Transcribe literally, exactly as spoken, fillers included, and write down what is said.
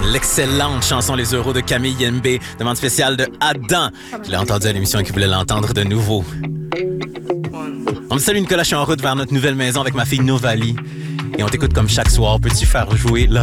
L'excellente chanson Les Euros de Camille Yembe, demande spéciale de Adam, qui l'a entendu à l'émission et qui voulait l'entendre de nouveau. On me salue Nicolas, je suis en route vers notre nouvelle maison avec ma fille Novali. Et on t'écoute comme chaque soir. Peux-tu faire jouer là